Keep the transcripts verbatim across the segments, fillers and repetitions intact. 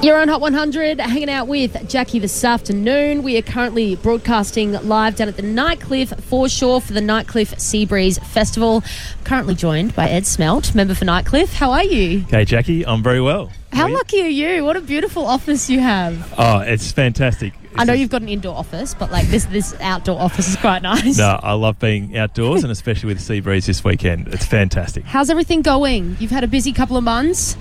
You're on Hot one hundred, hanging out with Jackie this afternoon. We are currently broadcasting live down at the Nightcliff foreshore for the Nightcliff Seabreeze Festival. I'm currently joined by Ed Smelt, member for Nightcliff. How are you? Okay, Jackie, I'm very well. How lucky are you? What a beautiful office you have. Oh, it's fantastic. It's I know you've got an indoor office, but like this this outdoor office is quite nice. No, I love being outdoors and especially with the Seabreeze this weekend. It's fantastic. How's everything going? You've had a busy couple of months.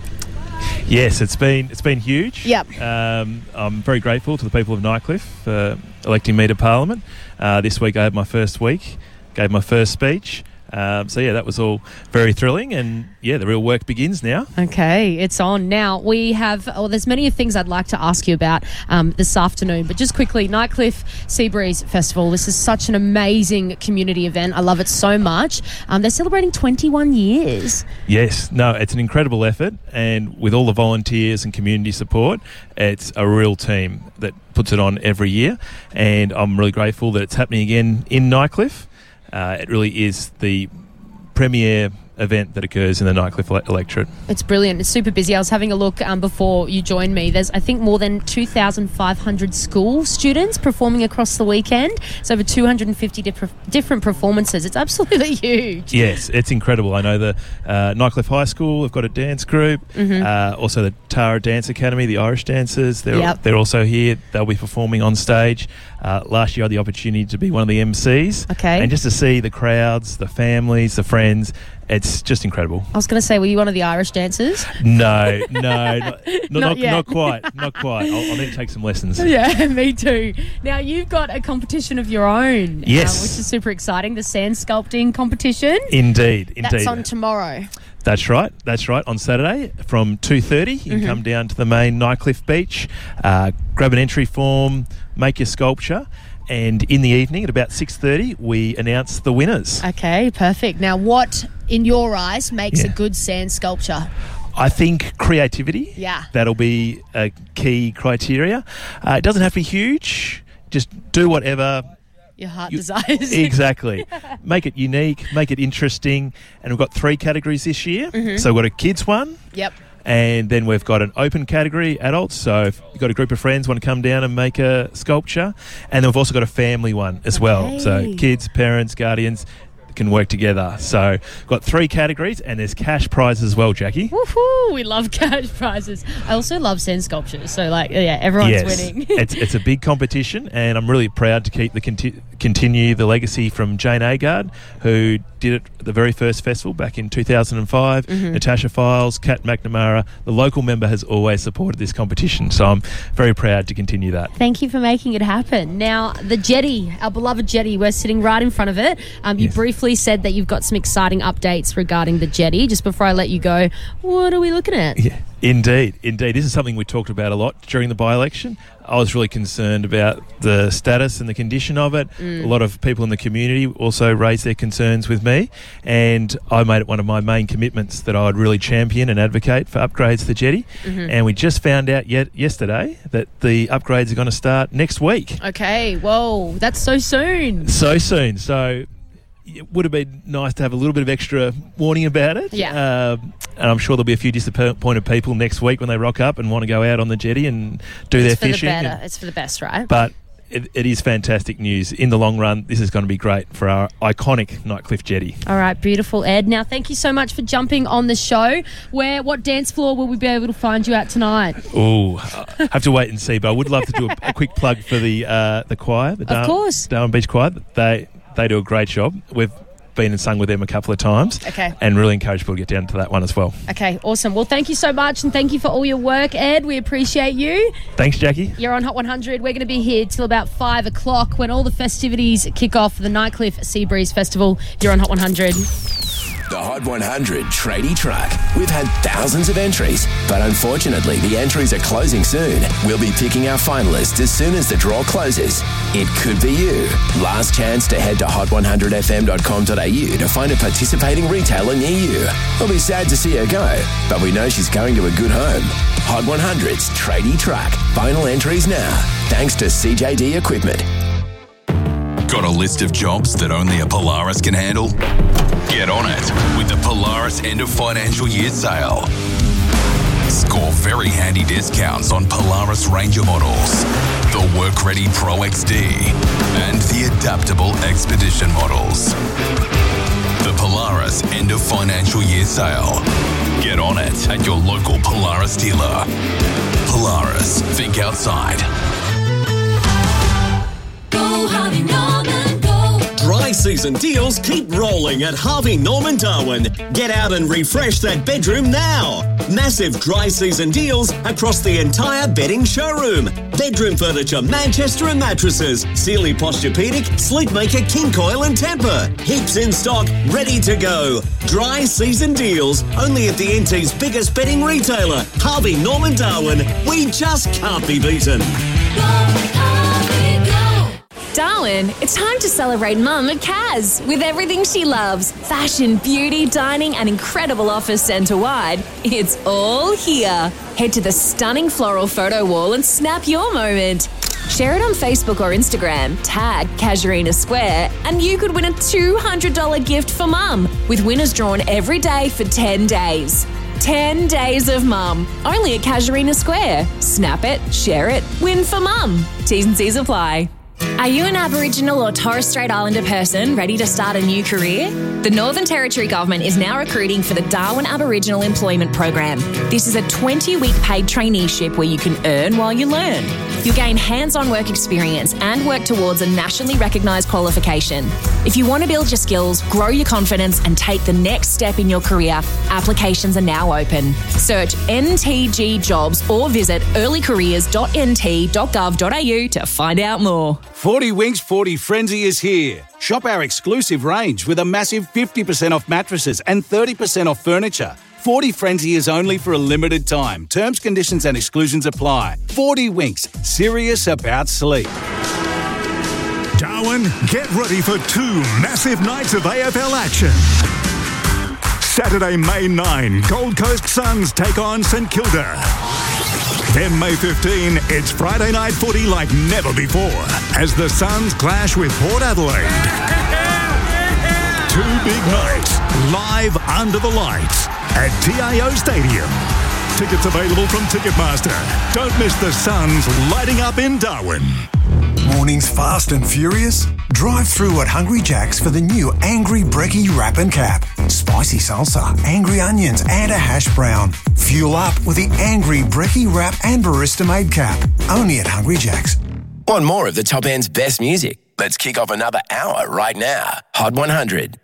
Yes, it's been it's been huge. Yep. Um, I'm very grateful to the people of Nightcliff for electing me to Parliament. Uh, this week I had my first week, gave my first speech. Um, so, yeah, that was all very thrilling. And, yeah, the real work begins now. Okay, it's on. Now, we have, well, there's many things I'd like to ask you about um, this afternoon. But just quickly, Nightcliff Seabreeze Festival. This is such an amazing community event. I love it so much. Um, they're celebrating twenty-one years. Yes. No, it's an incredible effort. And with all the volunteers and community support, it's a real team that puts it on every year. And I'm really grateful that it's happening again in Nightcliff. Uh, it really is the premier event that occurs in the Nightcliff electorate. It's brilliant. It's super busy. I was having a look um, before you joined me. There's, I think, more than two thousand five hundred school students performing across the weekend. It's over two hundred fifty diff- different performances. It's absolutely huge. Yes, it's incredible. I know the uh, Nightcliff High School have got a dance group. Mm-hmm. Uh, also the Tara Dance Academy, the Irish dancers. They're, yep. they're also here. They'll be performing on stage. Uh, last year I had the opportunity to be one of the M Cs. Okay. And just to see the crowds, the families, the friends, it's just incredible. I was going to say, were you one of the Irish dancers? No, no, not, not, not, yet. not quite, not quite. I'll, I'll need to take some lessons. Yeah, me too. Now, you've got a competition of your own. Yes. Uh, which is super exciting, the sand sculpting competition. Indeed, indeed. That's on tomorrow. That's right, that's right. On Saturday from two thirty, you can mm-hmm. come down to the main Nightcliff beach, uh, grab an entry form, make your sculpture, and in the evening at about six thirty, we announce the winners. Okay, perfect. Now, what, in your eyes, makes yeah. a good sand sculpture? I think creativity. Yeah. That'll be a key criteria. Uh, it doesn't have to be huge. Just do whatever your heart you, desires. Exactly. Make it unique, make it interesting. And we've got three categories this year. Mm-hmm. So we've got a kids one. Yep. And then we've got an open category, adults. So if you've got a group of friends want to come down and make a sculpture. And then we've also got a family one as okay. well. So kids, parents, guardians can work together. So we've got three categories and there's cash prizes as well, Jackie. Woohoo! We love cash prizes. I also love sand sculptures. So, like, yeah, everyone's yes. winning. it's it's a big competition and I'm really proud to keep the conti- continue the legacy from Jane Agard, who did it at the very first festival back in two thousand five. Mm-hmm. Natasha Files, Kat McNamara. The local member has always supported this competition. So I'm very proud to continue that. Thank you for making it happen. Now, the jetty, our beloved jetty, we're sitting right in front of it. Um, you yes. briefly said that you've got some exciting updates regarding the jetty. Just before I let you go, what are we looking at? Yeah, indeed, indeed. This is something we talked about a lot during the by-election. I was really concerned about the status and the condition of it. Mm. A lot of people in the community also raised their concerns with me, and I made it one of my main commitments that I would really champion and advocate for upgrades to the jetty. Mm-hmm. And we just found out yet yesterday that the upgrades are going to start next week. Okay, whoa, that's so soon. So soon. So it would have been nice to have a little bit of extra warning about it. Yeah. Um, and I'm sure there'll be a few disappointed people next week when they rock up and want to go out on the jetty and do it's their for fishing. The better. And, it's for the best, right? But it, it is fantastic news. In the long run, this is going to be great for our iconic Nightcliff jetty. All right, beautiful, Ed. Now, thank you so much for jumping on the show. Where, what dance floor will we be able to find you at tonight? Oh, I have to wait and see, but I would love to do a, a quick plug for the uh, the choir, the of course. Darwin Beach Choir. They they do a great job. We've been and sung with them a couple of times. Okay. And really encourage people to get down to that one as well. Okay, awesome. Well, thank you so much and thank you for all your work, Ed. We appreciate you. Thanks, Jackie. You're on Hot one hundred. We're going to be here till about five o'clock when all the festivities kick off for the Nightcliff Seabreeze Festival. You're on Hot one hundred. The Hot one hundred Tradie Truck. We've had thousands of entries, but unfortunately the entries are closing soon. We'll be picking our finalists as soon as the draw closes. It could be you. Last chance to head to hot one hundred f m dot com dot a u to find a participating retailer near you. We'll be sad to see her go, but we know she's going to a good home. Hot one hundred's Tradie Truck. Final entries now, thanks to C J D Equipment. Got a list of jobs that only a Polaris can handle? Get on it with the Polaris End of Financial Year Sale. Score very handy discounts on Polaris Ranger models, the Work-Ready Pro X D, and the adaptable Expedition models. The Polaris End of Financial Year Sale. Get on it at your local Polaris dealer. Polaris, think outside. Go Harvey Norman, go. Dry season deals keep rolling at Harvey Norman Darwin. Get out and refresh that bedroom now. Massive dry season deals across the entire bedding showroom. Bedroom furniture, Manchester and mattresses, Sealy Posturepedic, Sleepmaker, King Coil and Tempur. Heaps in stock, ready to go. Dry season deals, only at the N T's biggest bedding retailer, Harvey Norman Darwin. We just can't be beaten. Darwin, it's time to celebrate Mum at Kaz with everything she loves. Fashion, beauty, dining and incredible offers centre-wide. It's all here. Head to the stunning floral photo wall and snap your moment. Share it on Facebook or Instagram, tag Casuarina Square, and you could win a two hundred dollars gift for Mum, with winners drawn every day for ten days. ten days of Mum, only at Casuarina Square. Snap it, share it, win for Mum. T's and C's apply. Are you an Aboriginal or Torres Strait Islander person ready to start a new career? The Northern Territory Government is now recruiting for the Darwin Aboriginal Employment Program. This is a twenty-week paid traineeship where you can earn while you learn. You'll gain hands-on work experience and work towards a nationally recognised qualification. If you want to build your skills, grow your confidence and take the next step in your career, applications are now open. Search N T G Jobs or visit early careers dot n t dot gov dot a u to find out more. forty Winks forty Frenzy is here. Shop our exclusive range with a massive fifty percent off mattresses and thirty percent off furniture. forty Frenzy is only for a limited time. Terms, conditions and exclusions apply. forty Winks, serious about sleep. Darwin, get ready for two massive nights of A F L action. Saturday, May ninth, Gold Coast Suns take on St Kilda. Then May fifteenth, it's Friday night footy like never before as the Suns clash with Port Adelaide. Two big nights, live under the lights at T A O Stadium. Tickets available from Ticketmaster. Don't miss the Suns lighting up in Darwin. Mornings fast and furious? Drive through at Hungry Jack's for the new Angry Brekkie Wrap and Cap. Spicy salsa, angry onions and a hash brown. Fuel up with the Angry Brekkie Wrap and Barista Made Cap. Only at Hungry Jack's. Want more of the Top End's best music? Let's kick off another hour right now. Hot one hundred.